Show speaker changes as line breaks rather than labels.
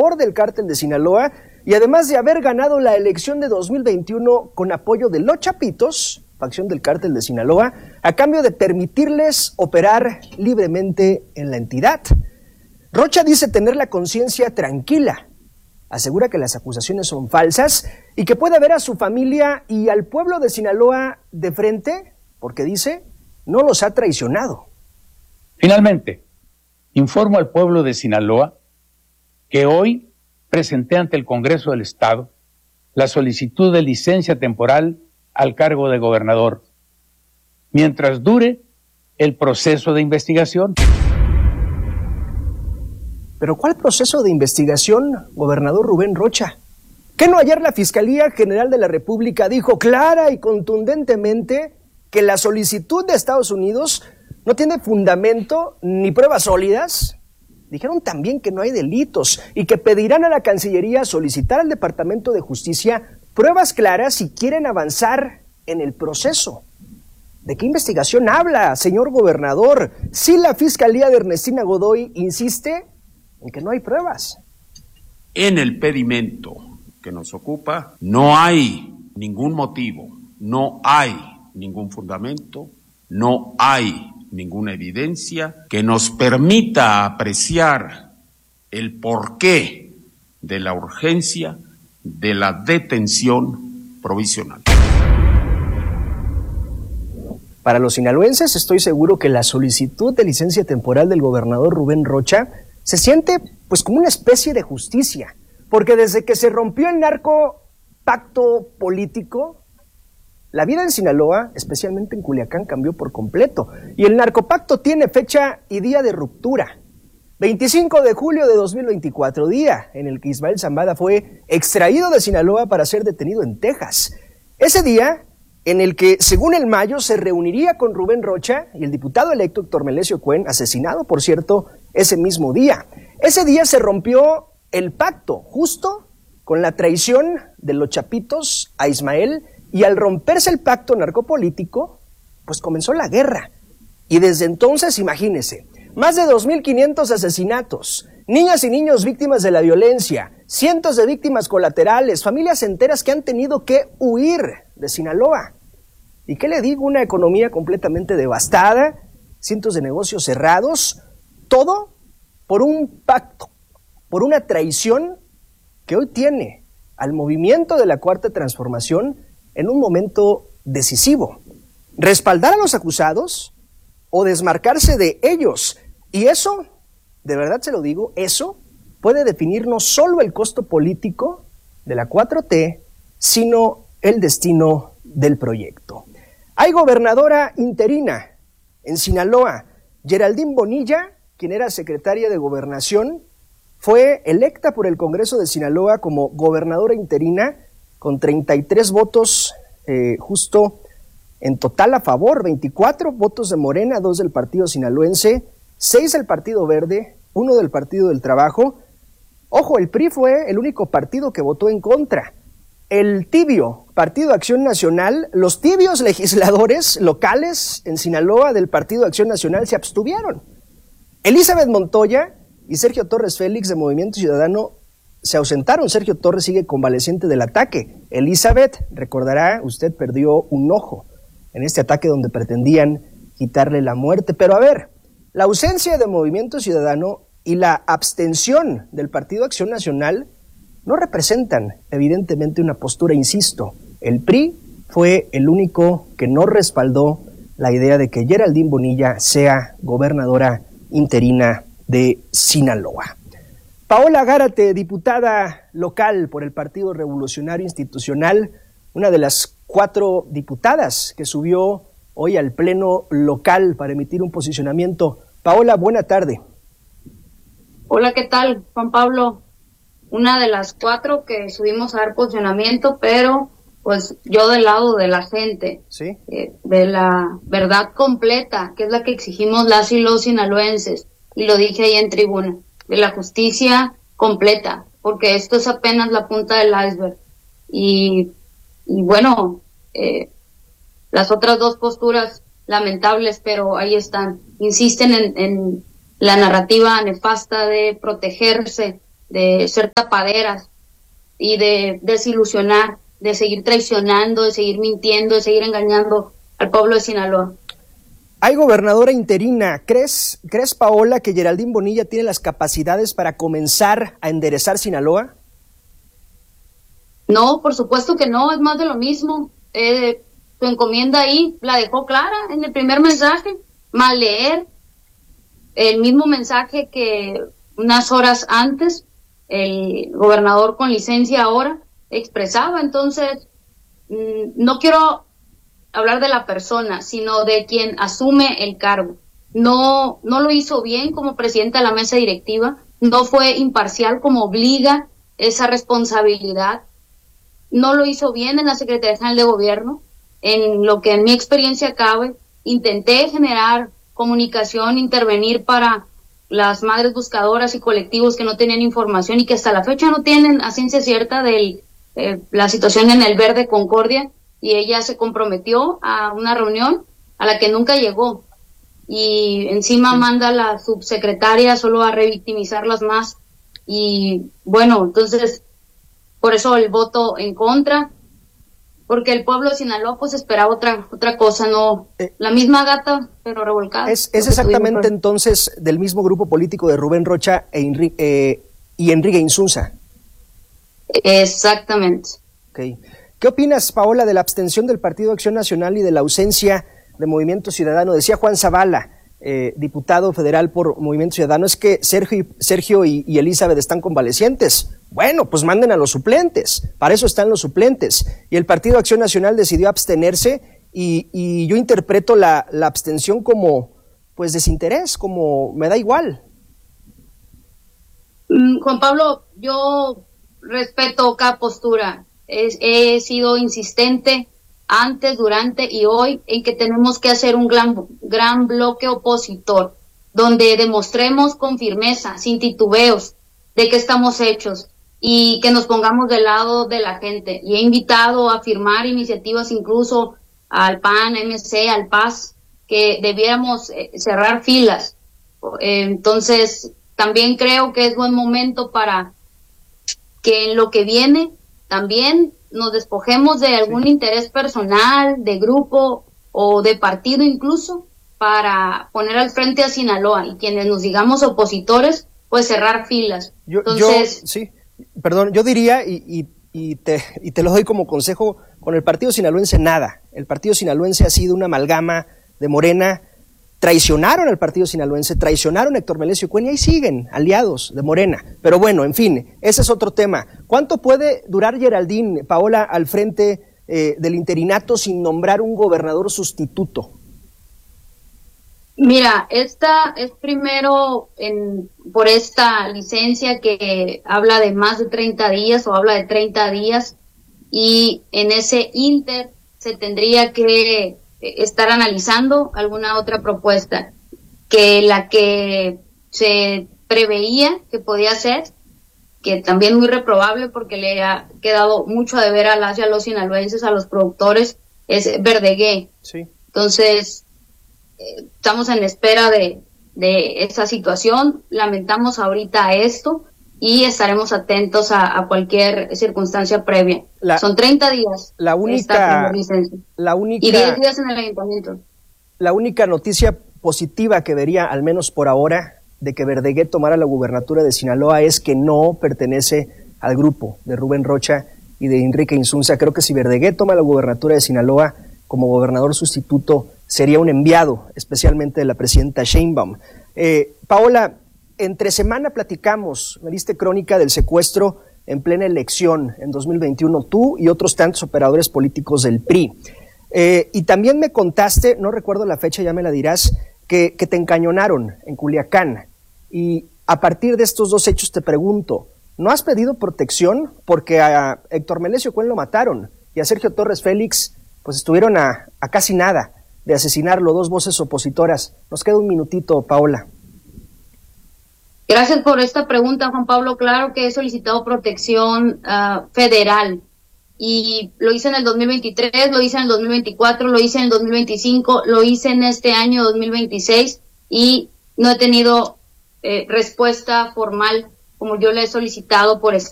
favor del cártel de Sinaloa y además de haber ganado la elección de 2021 con apoyo de los Chapitos, facción del cártel de Sinaloa, a cambio de permitirles operar libremente en la entidad. Rocha dice tener la conciencia tranquila, asegura que las acusaciones son falsas y que puede ver a su familia y al pueblo de Sinaloa de frente, porque dice, no los ha traicionado.
Finalmente, informo al pueblo de Sinaloa que hoy presenté ante el Congreso del Estado la solicitud de licencia temporal al cargo de gobernador, mientras dure el proceso de investigación.
¿Pero cuál proceso de investigación, gobernador Rubén Rocha? ¿Qué no ayer la Fiscalía General de la República dijo clara y contundentemente que la solicitud de Estados Unidos no tiene fundamento ni pruebas sólidas? Dijeron también que no hay delitos y que pedirán a la Cancillería solicitar al Departamento de Justicia pruebas claras si quieren avanzar en el proceso. ¿De qué investigación habla, señor gobernador? Si la Fiscalía de Ernestina Godoy insiste en que no hay pruebas.
En el pedimento que nos ocupa no hay ningún motivo, no hay ningún fundamento, no hay ninguna evidencia que nos permita apreciar el porqué de la urgencia de la detención provisional.
Para los sinaloenses estoy seguro que la solicitud de licencia temporal del gobernador Rubén Rocha se siente pues como una especie de justicia, porque desde que se rompió el narcopacto político, la vida en Sinaloa, especialmente en Culiacán, cambió por completo, y el narcopacto tiene fecha y día de ruptura. 25 de julio de 2024, día en el que Ismael Zambada fue extraído de Sinaloa para ser detenido en Texas. Ese día en el que, según el Mayo, se reuniría con Rubén Rocha y el diputado electo Héctor Melesio Cuen, asesinado, por cierto, ese mismo día. Ese día se rompió el pacto, justo con la traición de los Chapitos a Ismael, y al romperse el pacto narcopolítico, pues comenzó la guerra. Y desde entonces, imagínense, más de 2.500 asesinatos, niñas y niños víctimas de la violencia, cientos de víctimas colaterales, familias enteras que han tenido que huir de Sinaloa. ¿Y qué le digo? Una economía completamente devastada, cientos de negocios cerrados, todo por un pacto, por una traición que hoy tiene al movimiento de la Cuarta Transformación en un momento decisivo. Respaldar a los acusados o desmarcarse de ellos. Y eso, de verdad se lo digo, eso puede definir no solo el costo político de la 4T, sino el destino del proyecto. Hay gobernadora interina en Sinaloa. Geraldine Bonilla, quien era secretaria de Gobernación, fue electa por el Congreso de Sinaloa como gobernadora interina con 33 votos justo en total a favor, 24 votos de Morena, 2 del Partido Sinaloense, 6 del Partido Verde, 1 del Partido del Trabajo. Ojo, el PRI fue el único partido que votó en contra. El tibio Partido Acción Nacional, los tibios legisladores locales en Sinaloa del Partido Acción Nacional se abstuvieron. Elizabeth Montoya y Sergio Torres Félix de Movimiento Ciudadano se ausentaron. Sergio Torres sigue convaleciente del ataque. Elizabeth, recordará, usted perdió un ojo en este ataque donde pretendían quitarle la muerte. Pero a ver, la ausencia de Movimiento Ciudadano y la abstención del Partido Acción Nacional no representan evidentemente una postura, insisto. El PRI fue el único que no respaldó la idea de que Geraldine Bonilla sea gobernadora interina de Sinaloa. Paola Gárate, diputada local por el Partido Revolucionario Institucional, una de las 4 diputadas que subió hoy al pleno local para emitir un posicionamiento. Paola, buena tarde.
Hola, ¿qué tal, Juan Pablo? Una de las 4 que subimos a dar posicionamiento, pero pues yo del lado de la gente,
¿sí?
De la verdad completa, que es la que exigimos las y los sinaloenses, y lo dije ahí en tribuna, de la justicia completa, porque esto es apenas la punta del iceberg. Y bueno, las otras 2 posturas lamentables, pero ahí están, insisten en la narrativa nefasta de protegerse de ser tapaderas y de desilusionar, de seguir traicionando, de seguir mintiendo, de seguir engañando al pueblo de Sinaloa.
Hay gobernadora interina. ¿Crees, Paola, que Geraldine Bonilla tiene las capacidades para comenzar a enderezar Sinaloa?
No, por supuesto que no, es más de lo mismo. Su encomienda ahí la dejó clara en el primer mensaje, mal leer el mismo mensaje que unas horas antes el gobernador con licencia ahora expresaba. Entonces, no quiero hablar de la persona, sino de quien asume el cargo. No lo hizo bien como presidenta de la mesa directiva, no fue imparcial como obliga esa responsabilidad, no lo hizo bien en la Secretaría General de Gobierno. En lo que en mi experiencia cabe, intenté generar comunicación, intervenir para las madres buscadoras y colectivos que no tenían información y que hasta la fecha no tienen a ciencia cierta de la situación en el Verde Concordia, y ella se comprometió a una reunión a la que nunca llegó, y encima manda a la subsecretaria solo a revictimizarlas más. Y bueno, entonces por eso el voto en contra, porque el pueblo de Sinaloa pues esperaba otra cosa, no la misma gata pero revolcada.
Es exactamente entonces del mismo grupo político de Rubén Rocha y Enrique Insunza.
Exactamente.
Okay. ¿Qué opinas, Paola, de la abstención del Partido Acción Nacional y de la ausencia de Movimiento Ciudadano? Decía Juan Zavala, diputado federal por Movimiento Ciudadano, es que Sergio y Elizabeth están convalecientes. Bueno, pues manden a los suplentes, para eso están los suplentes. Y el Partido Acción Nacional decidió abstenerse, y yo interpreto la abstención como pues desinterés, como me da igual.
Juan Pablo, yo respeto cada postura. He sido insistente antes, durante y hoy en que tenemos que hacer un gran bloque opositor, donde demostremos con firmeza, sin titubeos, de qué estamos hechos y que nos pongamos del lado de la gente. Y he invitado a firmar iniciativas incluso al PAN, MC, al PAS, que debiéramos cerrar filas. Entonces, también creo que es buen momento para que en lo que viene también nos despojemos de algún interés personal, de grupo o de partido incluso, para poner al frente a Sinaloa, y quienes nos digamos opositores, pues cerrar filas.
Yo diría, y te lo doy como consejo, con el partido sinaloense nada. El partido sinaloense ha sido una amalgama de Morena. Traicionaron al partido sinaloense, traicionaron a Héctor Melesio Cuen y ahí siguen, aliados de Morena. Pero bueno, en fin, ese es otro tema. ¿Cuánto puede durar Geraldine, Paola, al frente del interinato sin nombrar un gobernador sustituto?
Mira, esta es primero por esta licencia que habla de más de 30 días o habla de 30 días, y en ese inter se tendría que estar analizando alguna otra propuesta, que la que se preveía que podía ser, que también muy reprobable porque le ha quedado mucho a deber a las y a los sinaloenses, a los productores, es Verdegué.
Sí.
Entonces, estamos en espera de esa situación, lamentamos ahorita esto y estaremos atentos a cualquier circunstancia previa. Son 30 días.
La única
y 10 días en el ayuntamiento.
La única noticia positiva que vería, al menos por ahora, de que Verdegué tomara la gubernatura de Sinaloa es que no pertenece al grupo de Rubén Rocha y de Enrique Insunza. Creo que si Verdegué toma la gubernatura de Sinaloa como gobernador sustituto, sería un enviado, especialmente de la presidenta Sheinbaum. Paola, entre semana platicamos, me diste crónica del secuestro en plena elección en 2021, tú y otros tantos operadores políticos del PRI. Y también me contaste, no recuerdo la fecha, ya me la dirás, que te encañonaron en Culiacán. Y a partir de estos dos hechos te pregunto, ¿no has pedido protección? Porque a Héctor Melesio Cuen lo mataron y a Sergio Torres Félix pues estuvieron a casi nada de asesinarlo, dos voces opositoras. Nos queda un minutito, Paola.
Gracias por esta pregunta, Juan Pablo. Claro que he solicitado protección federal, y lo hice en el 2023, lo hice en el 2024, lo hice en el 2025, lo hice en este año 2026, y no he tenido respuesta formal como yo le he solicitado por